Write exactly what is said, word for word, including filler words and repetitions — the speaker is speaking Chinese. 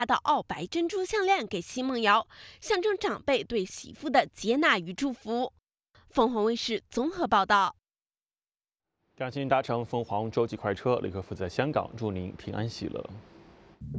的澳白珍珠项链给奚梦瑶，象征长辈对媳妇的接纳与祝福。凤凰卫视综合报道。 感谢您搭乘凤凰洲际快车，立刻附在香港，祝您平安喜乐。